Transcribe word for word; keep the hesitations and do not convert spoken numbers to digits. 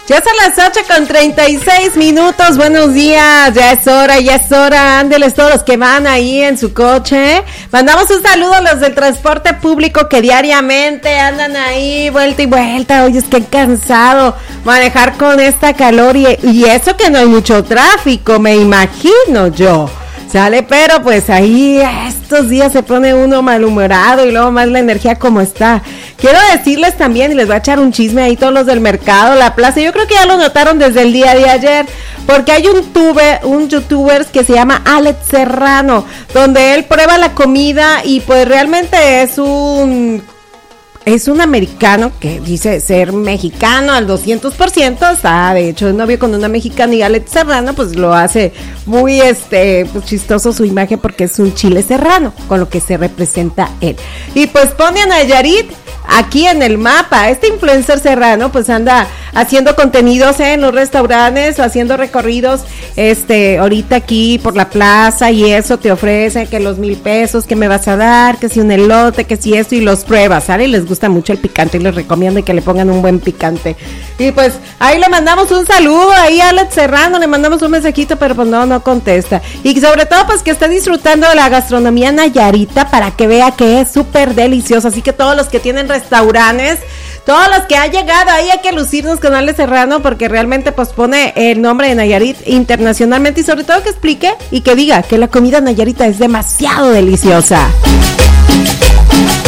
Ya son las ocho con treinta y seis minutos, buenos días, ya es hora, ya es hora, ándeles todos los que van ahí en su coche. Mandamos un saludo a los del transporte público que diariamente andan ahí vuelta y vuelta. Oye, es que cansado manejar con esta calor y, y eso que no hay mucho tráfico, me imagino yo. Sale, pero pues ahí estos días se pone uno malhumorado y luego más la energía como está. Quiero decirles también, y les voy a echar un chisme ahí todos los del mercado, la plaza, yo creo que ya lo notaron desde el día de ayer, porque hay un tuber, un youtuber que se llama Alex Serrano, donde él prueba la comida y pues realmente es un... Es un americano que dice ser mexicano al doscientos por ciento, está de hecho es novio con una mexicana y Alex Serrano pues lo hace muy este pues, chistoso su imagen porque es un chile serrano, con lo que se representa él. Y pues pone a Nayarit aquí en el mapa. Este influencer serrano pues anda haciendo contenidos en los restaurantes o haciendo recorridos este ahorita aquí por la plaza y eso te ofrece que los mil pesos que me vas a dar, que si un elote, que si esto y los pruebas, ¿sale? Y les gusta mucho el picante y les recomiendo que le pongan un buen picante. Y pues ahí le mandamos un saludo ahí a Alex Serrano, le mandamos un mensajito, pero pues no, no contesta. Y sobre todo pues que está disfrutando de la gastronomía nayarita para que vea que es súper deliciosa. Así que todos los que tienen restaurantes, todos los que han llegado ahí hay que lucirnos con Alex Serrano porque realmente pues pone el nombre de Nayarit internacionalmente y sobre todo que explique y que diga que la comida nayarita es demasiado deliciosa.